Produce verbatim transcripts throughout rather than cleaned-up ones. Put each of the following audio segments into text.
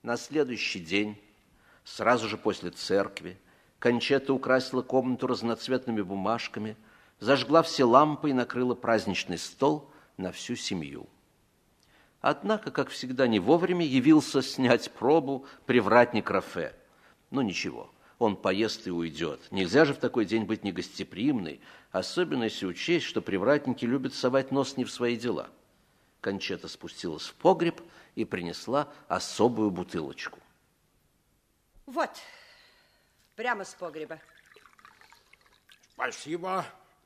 На следующий день, сразу же после церкви, Кончета украсила комнату разноцветными бумажками, зажгла все лампы и накрыла праздничный стол на всю семью. Однако, как всегда, не вовремя явился снять пробу привратник Рафе. Ну, ничего, он поест и уйдет. Нельзя же в такой день быть негостеприимной, особенно если учесть, что привратники любят совать нос не в свои дела. Кончета спустилась в погреб и принесла особую бутылочку. Вот, прямо с погреба. Спасибо.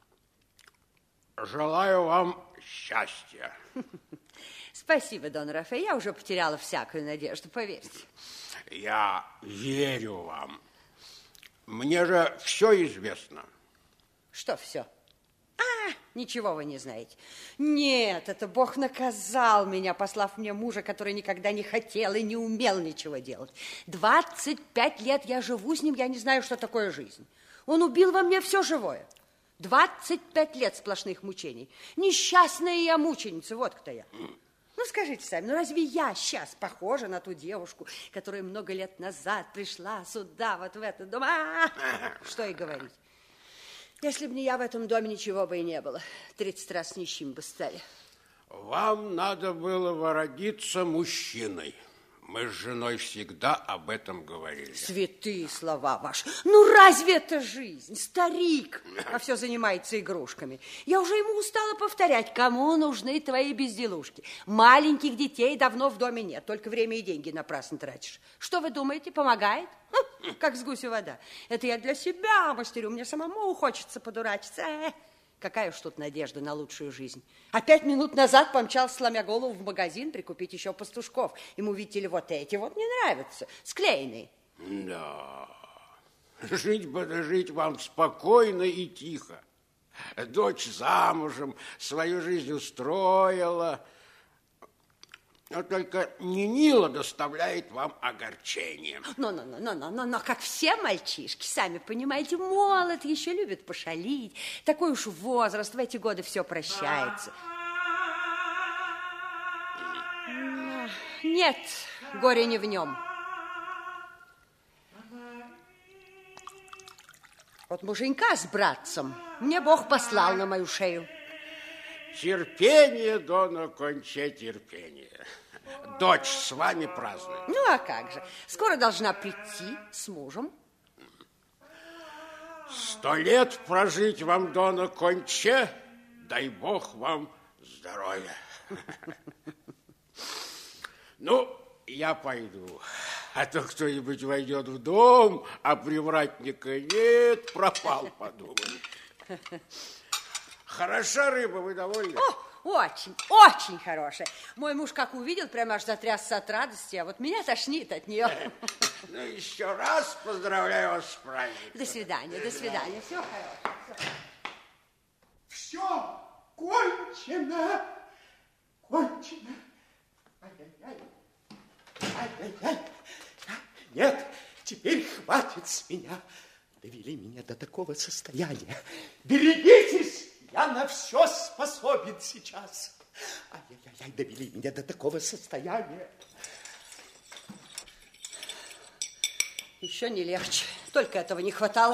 Желаю вам счастья. Спасибо, Дон Рафе. Я уже потеряла всякую надежду, поверьте. Я верю вам. Мне же все известно. Что все? А, ничего вы не знаете. Нет, это Бог наказал меня, послав мне мужа, который никогда не хотел и не умел ничего делать. Двадцать пять лет я живу с ним, я не знаю, что такое жизнь. Он убил во мне все живое. Двадцать пять лет сплошных мучений. Несчастная я мученица, вот кто я. Ну, скажите сами, ну разве я сейчас похожа на ту девушку, которая много лет назад пришла сюда, вот в этот дом? А-а-а! Что и говорить. Если бы не я, в этом доме ничего бы и не было. Тридцать раз нищим бы стали. Вам надо было вородиться мужчиной. Мы с женой всегда об этом говорили. Святые слова ваши. Ну, разве это жизнь? Старик, а все занимается игрушками. Я уже ему устала повторять, кому нужны твои безделушки. Маленьких детей давно в доме нет, только время и деньги напрасно тратишь. Что вы думаете, помогает? Хм, как с гусю вода. Это я для себя мастерю, мне самому хочется подурачиться. Э, какая уж тут надежда на лучшую жизнь. А пять минут назад помчался, сломя голову, в магазин прикупить еще пастушков. Ему, видите ли, вот эти вот не нравятся, склеенные. Да, жить бы да жить вам спокойно и тихо. Дочь замужем, свою жизнь устроила. Но только Нинила доставляет вам огорчение. Но-но-но-но-но-но, как все мальчишки, сами понимаете, молод, еще любит пошалить. Такой уж возраст, в эти годы все прощается. Нет, горе не в нем. Вот муженька с братцем мне Бог послал на мою шею. Терпение, Дона Конче, терпение. Дочь с вами празднует. Ну, а как же? Скоро должна прийти с мужем. Сто лет прожить вам, Дона Конче, дай Бог вам здоровья. Ну, я пойду. А то кто-нибудь войдет в дом, а привратника нет, пропал, подумай. Хороша рыба, вы довольны? О, очень, очень хорошая. Мой муж, как увидел, прямо аж затрясся от радости, а вот меня тошнит от нее. Ну, еще раз поздравляю вас с праздником. До свидания, до свидания. Всего хорошего. Все кончено, кончено. Ай-яй-яй, ай-яй-яй. Нет, теперь хватит с меня. Довели меня до такого состояния. Берегитесь! Я на все способен сейчас. Ай-яй-яй, довели меня до такого состояния. Еще не легче. Только этого не хватало.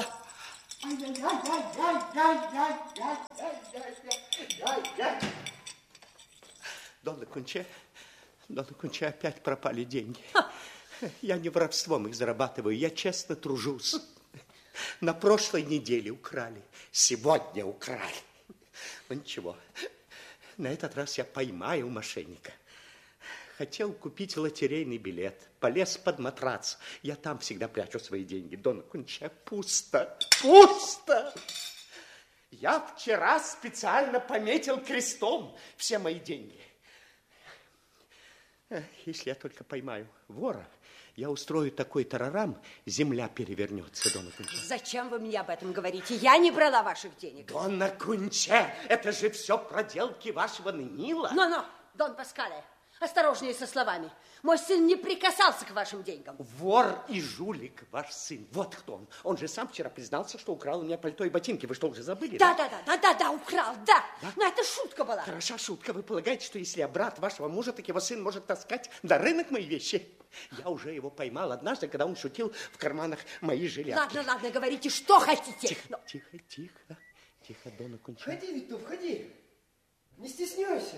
Ай-яй-яй-яй-яй-яй-яй-яй-яй-яй. Дона Конче, Дона Конче, опять пропали деньги. Ха. Я не воровством их зарабатываю, я честно тружусь. На прошлой неделе украли, сегодня украли. Ну ничего, на этот раз я поймаю мошенника. Хотел купить лотерейный билет, полез под матрац. Я там всегда прячу свои деньги. Дона Конче, пусто, пусто. Я вчера специально пометил крестом все мои деньги. Если я только поймаю вора, я устрою такой тарарам, земля перевернется, Дона Конче. Зачем вы мне об этом говорите? Я не брала ваших денег. Дона Конче, это же все проделки вашего Нинила. Но-но, Дон Паскале, Осторожнее со словами. Мой сын не прикасался к вашим деньгам. Вор и жулик ваш сын. Вот кто он. Он же сам вчера признался, что украл у меня пальто и ботинки. Вы что, уже забыли? Да, да, да, да, да, да, украл, да. да? Но это шутка была. Хороша шутка. Вы полагаете, что если я брат вашего мужа, так его сын может таскать на рынок мои вещи? Я уже его поймал однажды, когда он шутил в карманах мои жилетки. Ладно, ладно, говорите, что хотите. Тихо, Но... тихо, тихо. Тихо, Дона Конча. Входи, Витов, входи. Не стесняйся.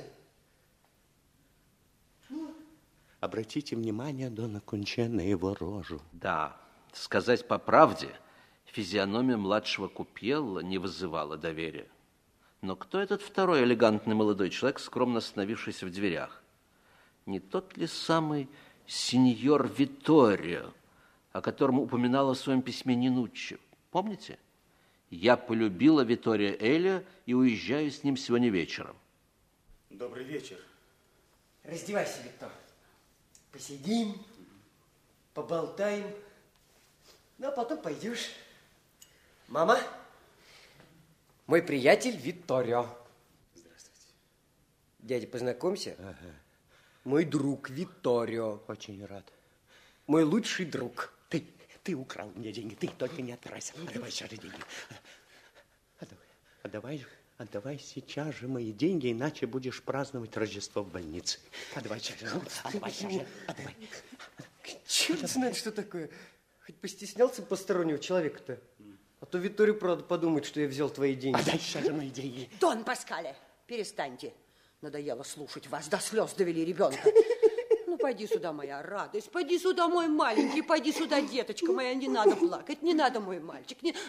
Ну. Обратите внимание, Дона Конча, на его рожу. Да, сказать по правде, физиономия младшего Купьелла не вызывала доверия. Но кто этот второй элегантный молодой человек, скромно остановившийся в дверях? Не тот ли самый сеньор Витторио, о котором упоминала в своем письме Нинуччи? Помните? Я полюбила Витторио Элио и уезжаю с ним сегодня вечером. Добрый вечер. Раздевайся, Виттор. Посидим, поболтаем, ну, а потом пойдешь. Мама, мой приятель Витторио. Здравствуйте. Дядя, познакомься. Ага. Мой друг Витторио. Очень рад. Мой лучший друг. Ты, ты украл мне деньги, ты только не отпирайся. Отдавай сейчас же деньги. Отдавай, отдавай, отдавай сейчас же мои деньги, иначе будешь праздновать Рождество в больнице. Отдавай сейчас же, отдавай сейчас же, отдавай. Черт знает, что такое. Хоть постеснялся постороннего человека-то. А то Витторио, правда, подумает, что я взял твои деньги. Отдай сейчас же мои деньги. Дон Паскале, перестаньте. Надоело слушать вас, до слез довели ребенка. Ну, пойди сюда, моя радость, пойди сюда, мой маленький, пойди сюда, деточка моя, не надо плакать, не надо, мой мальчик. Не...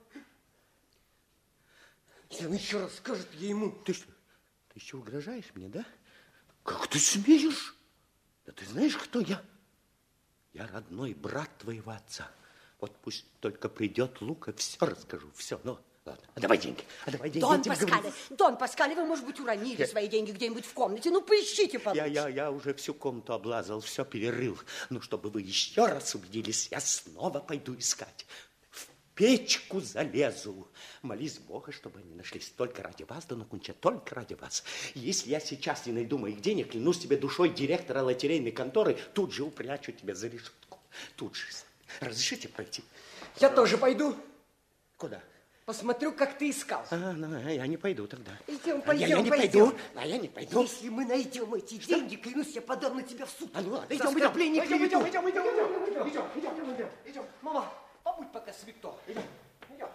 Если он еще раз скажет, я ему... Ты что, ты еще угрожаешь мне, да? Как ты смеешь? Да ты знаешь, кто я? Я родной брат твоего отца. Вот пусть только придет Лука, все расскажу, все, ну... Ладно, отдавай деньги, отдавай деньги. Дон Паскале, Дон Паскале, вы, может быть, уронили я... свои деньги где-нибудь в комнате. Ну, поищите получше. Я, я, я уже всю комнату облазал, все перерыл. Ну, чтобы вы еще раз убедились, я снова пойду искать. В печку залезу. Молись Бога, чтобы они нашлись. Только ради вас, Дона Конча, только ради вас. Если я сейчас не найду моих денег, клянусь тебе душой директора лотерейной конторы, тут же упрячу тебя за решетку. Тут же. Разрешите пройти? Я тоже пойду. Куда? Посмотрю, как ты искал. А, ну, я не пойду тогда. Идем, а пойдем, я, я не пойдем. пойду. А я не пойду. Если мы найдем эти Что? деньги, клянусь, я подам на тебя в суд. А ну ладно, идем, идем, идем, идем, идем, идем, идем, идем, идем, идем, идем, идем, идем, идем. Мама, побудь пока с Витто. Идем, идем.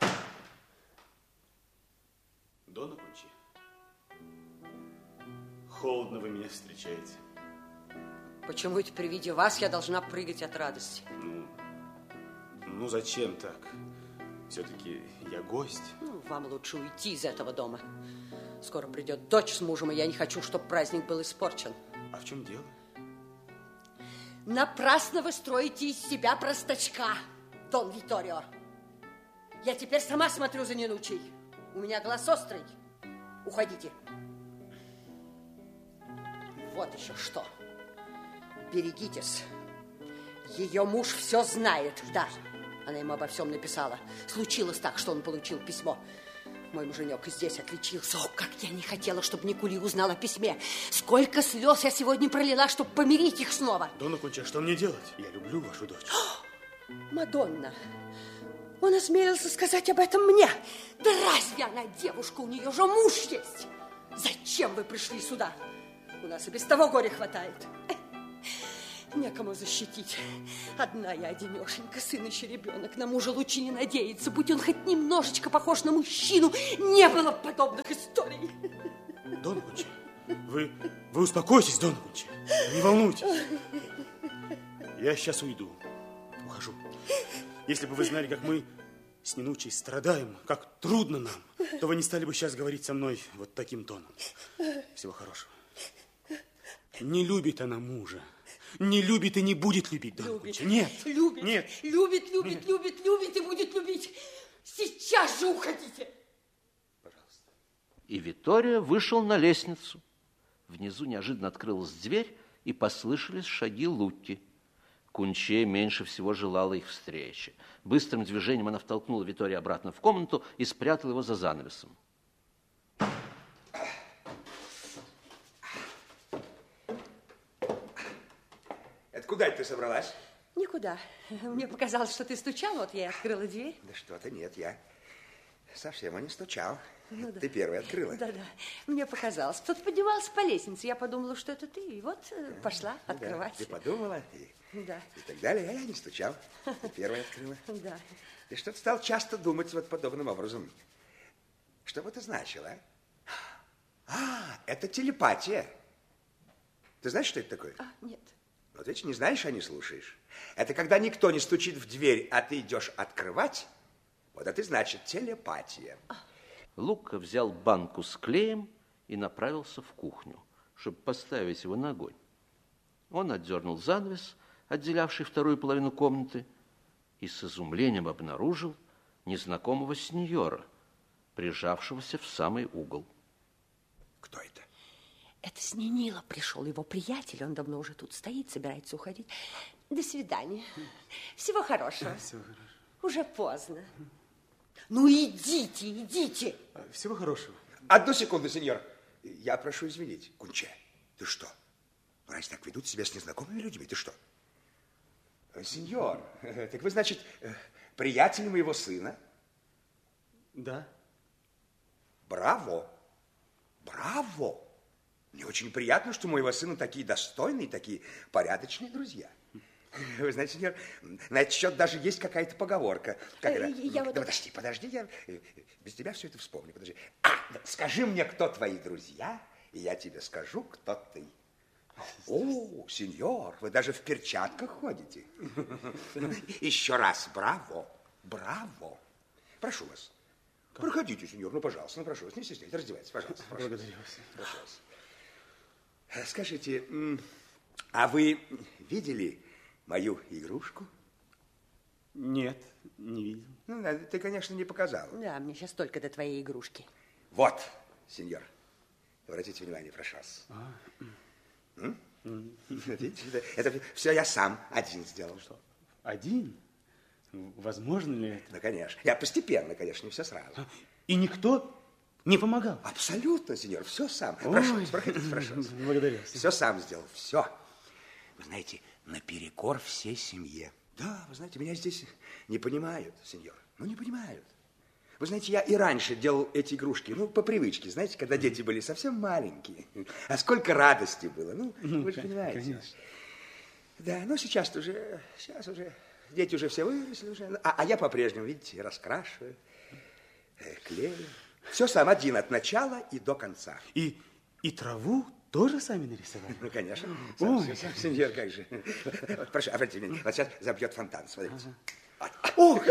Дона Конча, холодно вы меня встречаете. Почему это при виде вас я должна прыгать от радости? Ну, ну зачем так? Все-таки я гость. Ну, вам лучше уйти из этого дома. Скоро придет дочь с мужем, и я не хочу, чтобы праздник был испорчен. А в чем дело? Напрасно вы строите из себя простачка, Дон Витторио. Я теперь сама смотрю за Нинучей. У меня глаз острый. Уходите. Вот еще что. Берегитесь. Ее муж все знает, да. Она ему обо всем написала. Случилось так, что он получил письмо. Мой муженек здесь отличился. О, как я не хотела, чтобы Никули узнал о письме. Сколько слез я сегодня пролила, чтобы помирить их снова. Дона Конча, что мне делать? Я люблю вашу дочь. Мадонна, он осмелился сказать об этом мне. Да разве она девушка? У нее же муж есть. Зачем вы пришли сюда? У нас и без того горя хватает. Некому защитить. Одна я одинешенька, сын еще ребенок. На мужа лучше не надеяться. Будь он хоть немножечко похож на мужчину, не было подобных историй. Дона Конча, вы, вы успокойтесь, Дона Конча. Не волнуйтесь. Я сейчас уйду. Ухожу. Если бы вы знали, как мы с Нинучей страдаем, как трудно нам, то вы не стали бы сейчас говорить со мной вот таким тоном. Всего хорошего. Не любит она мужа. Не любит и не будет любить, Дона Конча. Нет, любит, нет. Любит, любит, Нет. любит, любит и будет любить. Сейчас же уходите. Пожалуйста. И Витторио вышел на лестницу. Внизу неожиданно открылась дверь, и послышались шаги Лукки. Кунче меньше всего желала их встречи. Быстрым движением она втолкнула Витторио обратно в комнату и спрятала его за занавесом. Куда это ты собралась? Никуда. Мне показалось, что ты стучал, вот я и открыла дверь. Да что-то нет, я совсем не стучал. Ну, да. Ты первая открыла. Да-да, мне показалось. Кто-то поднимался по лестнице, я подумала, что это ты, и вот пошла Ну, открывать. да. Ты подумала и, Да. и так далее, а я не стучал. Ты первая открыла. Да. Ты что-то стал часто думать вот подобным образом. Что бы это значило, а? А, это телепатия. Ты знаешь, что это такое? А, нет. Вот видишь, не знаешь, а не слушаешь. Это когда никто не стучит в дверь, а ты идешь открывать. Вот это и значит телепатия. Лука взял банку с клеем и направился в кухню, чтобы поставить его на огонь. Он отдернул занавес, отделявший вторую половину комнаты, и с изумлением обнаружил незнакомого сеньора, прижавшегося в самый угол. Кто это? Это с Нинила пришел его приятель, он давно уже тут стоит, собирается уходить. До свидания. Всего хорошего. Всего хорошего. Уже поздно. Ну, идите, идите. Всего хорошего. Одну секунду, сеньор. Я прошу извинить. Кунче, ты что? Раз так ведут себя с незнакомыми людьми, ты что? Сеньор, так вы, значит, приятель моего сына? Да. Браво! Браво! Мне очень приятно, что у моего сына такие достойные, такие порядочные друзья. Вы знаете, сеньор, на этот счет даже есть какая-то поговорка. Как это? Я вот... Да подожди, подожди, я без тебя все это вспомню. Подожди. А, скажи мне, кто твои друзья, и я тебе скажу, кто ты. О, сеньор, вы даже в перчатках ходите. Еще раз, браво, браво. Прошу вас. Проходите, сеньор, ну, пожалуйста, ну, прошу вас, не стесняйтесь, раздевайтесь, пожалуйста. Прошу вас. Благодарю вас. Прошу вас. Скажите, а вы видели мою игрушку? Нет, не видел. Ну, ты, конечно, не показал. Да, мне сейчас только до твоей игрушки. Вот, сеньор, обратите внимание, прошу вас. А. М? Видите, это, это все я сам один сделал. Что, один? Возможно ли это? Ну, конечно. Я постепенно, конечно, не все сразу. И никто не помогал? Абсолютно, сеньор, все сам. Ой. Прошу вас, проходите, прошу вас. Благодарю вас. Все сам сделал, все. Вы знаете, наперекор всей семье. Да, вы знаете, меня здесь не понимают, сеньор. Ну, не понимают. Вы знаете, я и раньше делал эти игрушки, ну, по привычке, знаете, когда дети были совсем маленькие. А сколько радости было, ну, ну вы же понимаете. Конечно. Да, но сейчас уже, сейчас уже, дети уже все выросли уже. А, а я по-прежнему, видите, раскрашиваю, э, клею. Все сам один, от начала и до конца. И, и траву тоже сами нарисовали? Ну, конечно. Ой. Сам, сам, сеньор, как же. Вот, прошу, обратите внимание, вот сейчас забьет фонтан, смотрите. Ага. Ох!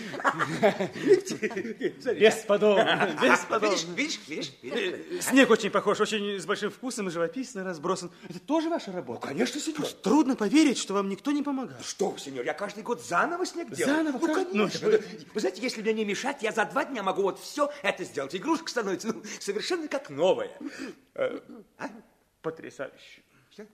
Бесподобно, бесподобно. Видишь, видишь, видишь? видишь? Снег очень похож, очень с большим вкусом и живописно разбросан. Это тоже ваша работа? Ну, конечно, сеньор. Просто трудно поверить, что вам никто не помогал. Что вы, сеньор, я каждый год заново снег делаю. Заново? Ну, Как? конечно. Ну, Вы знаете, если мне не мешать, я за два дня могу вот все это сделать. Игрушка становится ну, совершенно как новая. А? Потрясающе. Что?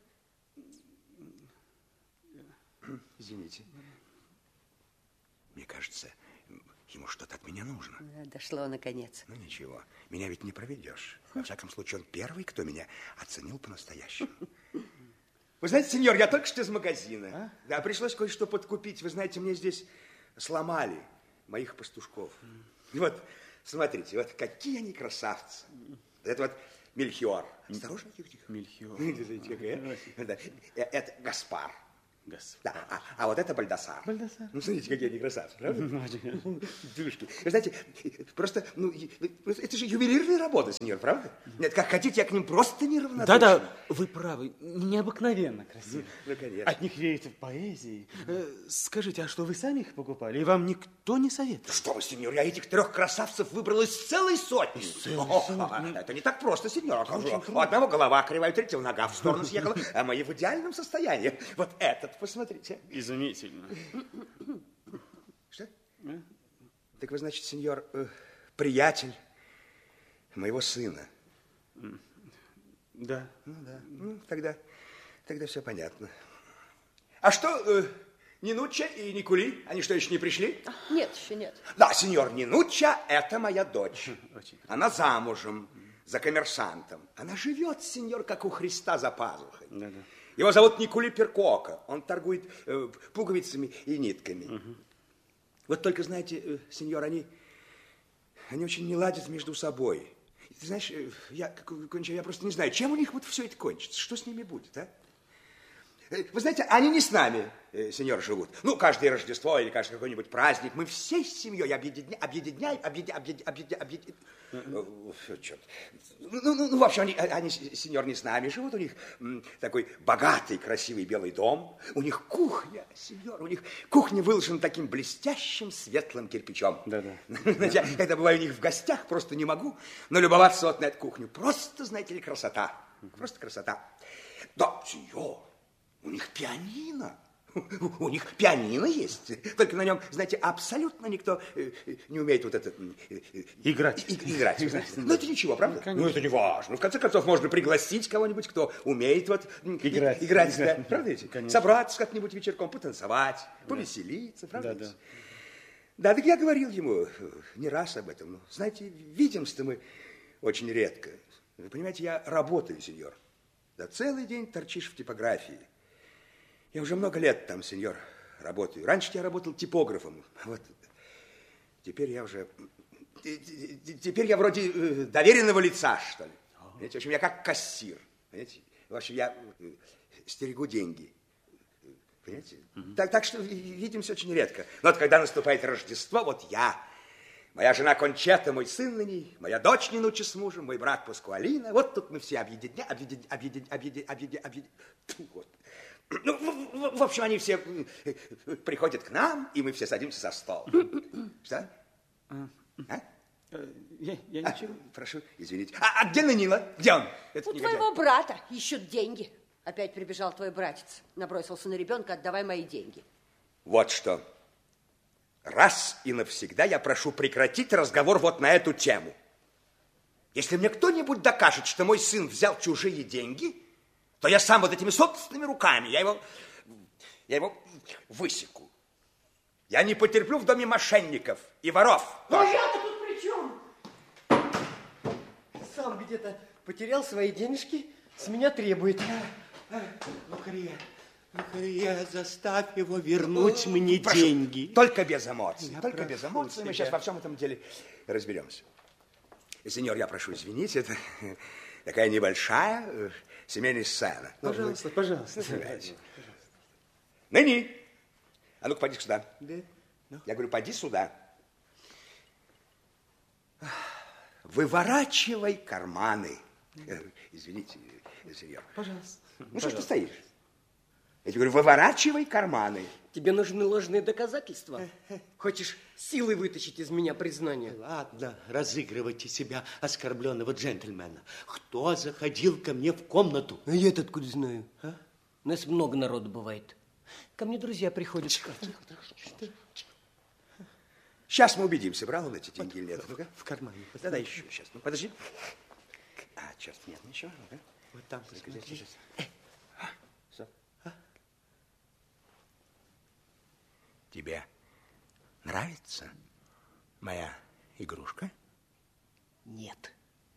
Извините. Мне кажется, ему что-то от меня нужно. Дошло наконец. Ну, ничего, меня ведь не проведешь. Во всяком случае, он первый, кто меня оценил по-настоящему. Вы знаете, сеньор, я только что из магазина. А? Да, пришлось кое-что подкупить. Вы знаете, мне здесь сломали моих пастушков. Вот, смотрите, вот какие они красавцы. Это вот Мельхиор. Осторожно, тихо-тихо. Мельхиор. Это Гаспар. Господи. Да, а, а вот это Бальдасар. Бальдасар. Ну, смотрите, какие они красавцы, правда? Душки. Вы знаете, просто, ну, это же ювелирная работа, сеньор, правда? Нет, как хотите, я к ним просто неравнодушен. Да-да, вы правы, необыкновенно красиво. Ну, конечно. От них веет поэзией. Скажите, а что, вы сами их покупали? И вам никто не советовал? Что вы, сеньор, я этих трех красавцев выбрал из целой сотни. Из целой О, сотни? Это не так просто, сеньор. У одного голова кривая, у третьего нога в сторону съехала, а мои в идеальном состоянии. Вот этот, посмотрите. Изумительно. Что? А? Так вы, значит, сеньор, э, приятель моего сына. Да. Ну, да. Ну, тогда, тогда все понятно. А что, э, Нинучча и Никули, они что, еще не пришли? Нет, еще нет. Да, сеньор, Нинучча – это моя дочь. Очень. Она замужем за коммерсантом. Она живет, сеньор, как у Христа за пазухой. Да-да. Его зовут Николи Перкока. Он торгует э, пуговицами и нитками. Угу. Вот только, знаете, э, сеньор, они, они очень не ладят между собой. Ты знаешь, э, я, Конча, я просто не знаю, чем у них вот все это кончится. Что с ними будет, а? Вы знаете, они не с нами, э, сеньор, живут. Ну, каждое Рождество или каждый какой-нибудь праздник мы всей семьей объединяем, объединяем, объединяем, объединяем, объединяем. Черт. Ну, ну, ну, в общем, они, они, сеньор, не с нами живут. У них м, такой богатый, красивый белый дом. У них кухня, сеньор, у них кухня выложена таким блестящим светлым кирпичом. Да-да. Я, когда бываю у них в гостях, просто не могу налюбоваться вот на эту кухню. Просто, знаете ли, красота. Просто красота. Да, сеньор. У них пианино. У них пианино есть. Только на нем, знаете, абсолютно никто не умеет вот это... Играть. И, играть. Ну, это ничего, правда? Ну, ну, это не важно. В конце концов, можно пригласить кого-нибудь, кто умеет вот... Играть. Играть, да. Играть. Правда ведь? Конечно. Собраться как-нибудь вечерком, потанцевать, да. Повеселиться, правда Да, ведь? да. Да, так я говорил ему не раз об этом. Но, знаете, видимся мы очень редко. Вы понимаете, я работаю, сеньор. Да целый день торчишь в типографии. Я уже много лет там, сеньор, работаю. Раньше я работал типографом. Вот теперь я уже... Теперь я вроде доверенного лица, что ли. Понимаете, в общем, я как кассир. Понимаете? В общем, я стерегу деньги. Понимаете? Mm-hmm. Так, так что видимся очень редко. Но вот когда наступает Рождество, вот я, моя жена Кончета, мой сын Ныни, моя дочь Нинуча с мужем, мой брат Паскуалина, вот тут мы все объединя, объединя, объединя, объединя, объединя, объединя. Вот. Ну, в, в, в общем, они все приходят к нам, и мы все садимся за стол. Что? А? Я, я А, ничего. прошу, извините. А, а где Нанила? Где он? У твоего брата ищут деньги. Опять прибежал твой братец. Набросился на ребенка, отдавай мои деньги. Вот что. Раз и навсегда я прошу прекратить разговор вот на эту тему. Если мне кто-нибудь докажет, что мой сын взял чужие деньги, то я сам вот этими собственными руками, я его, я его высеку. Я не потерплю в доме мошенников и воров. Но я-то тут при чем? Сам где-то потерял свои денежки, с меня требует. Лукария, Лукария, заставь его вернуть ну, мне прошу, деньги. Только без эмоций. Я только без эмоций. Тебя. Мы сейчас во всем этом деле разберемся. Сеньор, я прошу извинить, это такая небольшая семейная сцена. Пожалуйста, ну, пожалуйста. пожалуйста. Ныни, а ну-ка, поди сюда. Да? Ну? Я говорю, поди сюда. Выворачивай карманы. Извините, сеньор. Пожалуйста. Ну, пожалуйста. что ж ты стоишь? Я тебе говорю, выворачивай карманы. Тебе нужны ложные доказательства? Хочешь силой вытащить из меня признание? Ладно, разыгрывайте себя оскорбленного джентльмена. Кто заходил ко мне в комнату? А я-то откуда знаю? А? У нас много народу бывает. Ко мне друзья приходят. Сейчас мы убедимся, брал он эти деньги или нет. Ну-ка. В кармане. Да-да, еще сейчас. Ну, подожди. А, черт, нет, ничего. Ну-ка. Вот там, посмотри. Все. А? Тебе нравится моя игрушка? Нет.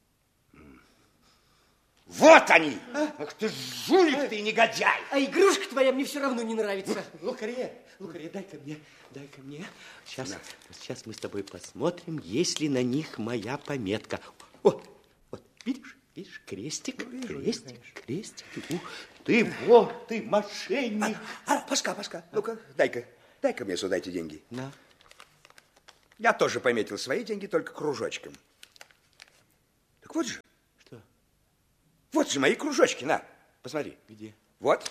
Вот они! А? Ах ты жулик, а? Ты негодяй! А игрушка твоя мне все равно не нравится. Лукария, Лукария, дай-ка мне, дай-ка мне. Сейчас, да. сейчас мы с тобой посмотрим, есть ли на них моя пометка. Вот, вот, видишь? Видишь, крестик, ну, вижу, крестик, вижу. крестик. Ух, ты, вот, ты мошенник. А, а, Пашка, Пашка, ну-ка, дай-ка, дай-ка мне сюда эти деньги. На. Я тоже пометил свои деньги, только кружочком. Так вот же. Что? Вот же мои кружочки, на, посмотри. Где? Вот.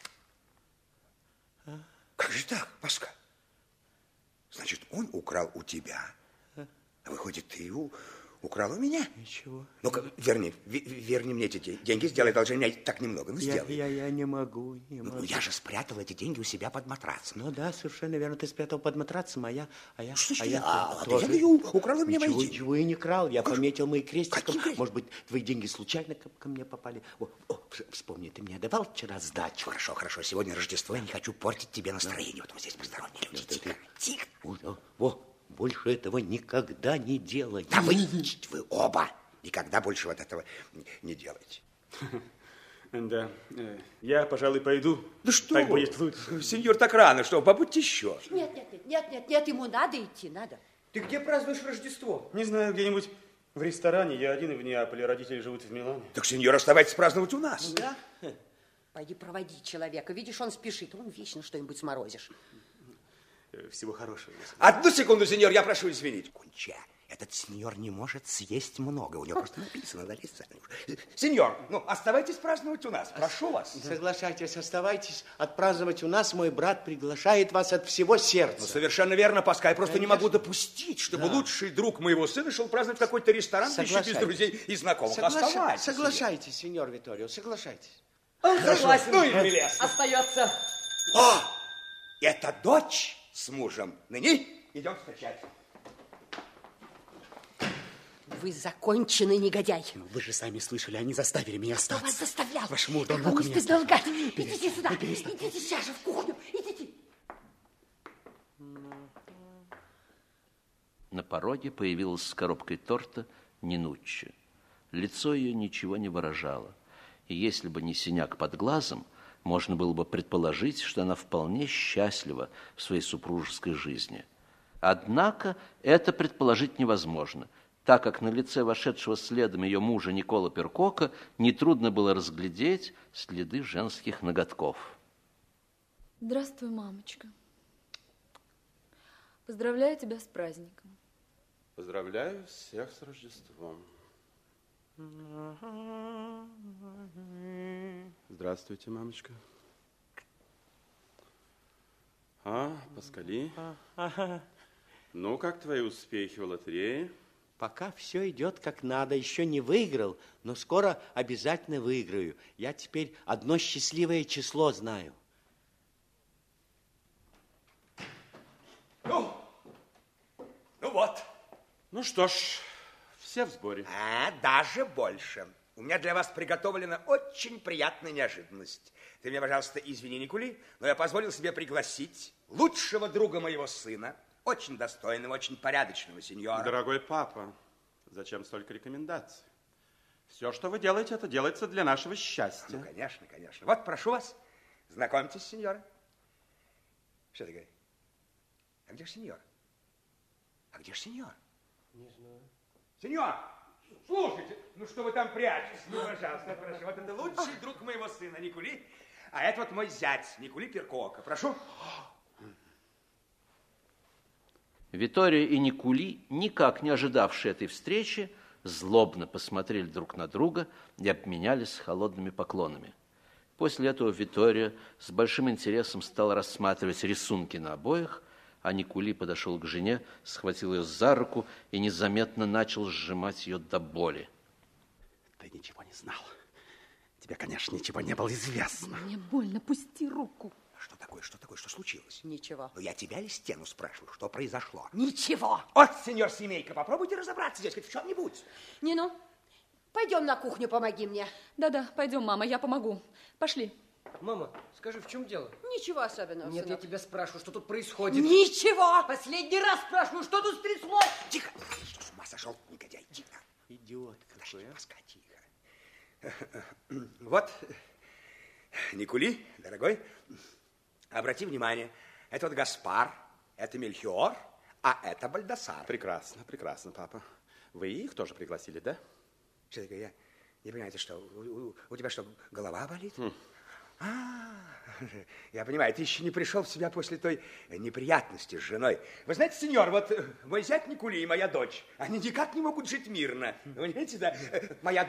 А? Как же так, Пашка? Значит, он украл у тебя. А, а выходит, ты у... украл у меня? Ничего. Ну-ка, верни, верни мне эти деньги, сделай одолжение, так немного, ну, сделай. Я, я, я не могу, не ну, могу. Я же спрятал эти деньги у себя под матрацем. Ну да, совершенно верно, ты спрятал под матрацем, а я... А я, что а я а, тоже... А ты украл у меня ничего, мои деньги. Ничего я не крал, я как? пометил мои крестиком. Каким? Может быть, твои деньги случайно ко, ко мне попали. О, о, вспомни, ты мне давал вчера сдачу? Хорошо, хорошо, сегодня Рождество, я не хочу портить тебе настроение. Вот здесь посторонние люди. Тихо, тихо. О, о. Больше этого никогда не делай. Да вы, вы оба никогда больше вот этого не делайте. Да, я, пожалуй, пойду. Да что так вы? будет лучше. Сеньор, так рано, что, побудьте еще. Нет, нет, нет, нет, нет, нет, ему надо идти, надо. Ты где празднуешь Рождество? Не знаю, где-нибудь в ресторане. Я один в Неаполе, родители живут в Милане. Так, сеньор, оставайтесь праздновать у нас. Да? Пойди проводи человека. Видишь, он спешит. Он вечно что-нибудь сморозишь. Всего хорошего. Одну секунду, сеньор, я прошу извинить. Конча, этот сеньор не может съесть много. У него просто написано на листке. Сеньор, ну, оставайтесь праздновать у нас. Прошу вас. Соглашайтесь, оставайтесь отпраздновать у нас. Мой брат приглашает вас от всего сердца. Ну, совершенно верно, Паскаль. Я просто Конечно. не могу допустить, чтобы Да. лучший друг моего сына шел праздновать в какой-то ресторан, да еще без Соглашайтесь. друзей и знакомых. Соглаша- Оставайтесь. Соглашайтесь, сеньор Виторио, соглашайтесь. Он согласен. Ну и прелестно. Остается. О, это дочь с мужем. Ныне идем встречать. Вы законченный негодяй. Ну, вы же сами слышали, они заставили меня Кто остаться. вас заставлял? Ваш муж, Как он вам мог не меня стыдно лгать? Идите сюда. Идите сейчас же в кухню. Идите. На пороге появилась с коробкой торта Нинуччи. Лицо ее ничего не выражало. И если бы не синяк под глазом, можно было бы предположить, что она вполне счастлива в своей супружеской жизни. Однако это предположить невозможно, так как на лице вошедшего следом ее мужа Никола Перкока нетрудно было разглядеть следы женских ноготков. Здравствуй, мамочка. Поздравляю тебя с праздником. Поздравляю всех с Рождеством. Здравствуйте, мамочка. А, Паскали? Ну, как твои успехи в лотерее? Пока все идет как надо. Еще не выиграл, но скоро обязательно выиграю. Я теперь одно счастливое число знаю. Ну, ну вот. Ну что ж, все в сборе. А, даже больше. У меня для вас приготовлена очень приятная неожиданность. Ты меня, пожалуйста, извини, Никули, но я позволил себе пригласить лучшего друга моего сына, очень достойного, очень порядочного сеньора. Дорогой папа, зачем столько рекомендаций? Все, что вы делаете, это делается для нашего счастья. Ну, конечно, конечно. Вот, прошу вас, знакомьтесь, сеньора. Что ты говоришь? А где же сеньор? А где же сеньор? Не знаю. Сеньор, слушайте, ну что вы там прячетесь? Ну, пожалуйста, прошу. Вот это лучший друг моего сына, Никули. А это вот мой зять, Никули Перкока. Прошу. Виторио и Никули, никак не ожидавшие этой встречи, злобно посмотрели друг на друга и обменялись холодными поклонами. После этого Виторио с большим интересом стал рассматривать рисунки на обоях, а Никули подошел к жене, схватил ее за руку и незаметно начал сжимать ее до боли. Ты ничего не знал. Тебе, конечно, ничего не было известно. Мне больно, пусти руку. Что такое, что такое, что случилось? Ничего. Ну, я тебя или стену спрашиваю, что произошло? Ничего. Вот, сеньор Семейка, попробуйте разобраться здесь хоть в чем-нибудь. Нину, пойдем на кухню, помоги мне. Да-да, пойдем, мама, я помогу. Пошли. Мама, скажи, в чем дело? Ничего особенного, Нет, я сынок. тебя спрашиваю, что тут происходит? Ничего. Последний раз спрашиваю, что тут стряслось? Тихо, что с ума сошел, негодяй, тихо. Идиот Подожди, какой, а. Паска, тихо. Вот, Никули, дорогой, обрати внимание, это вот Гаспар, это Мельхиор, а это Бальдасар. Прекрасно, прекрасно, папа. Вы их тоже пригласили, да? Что такое, я не понимаю, это что, у, у- у тебя что, голова болит? А, я понимаю, ты еще не пришел в себя после той неприятности с женой. Вы знаете, сеньор, вот э, мой зять Никули и моя дочь, они никак не могут жить мирно. Вы понимаете, да? Моя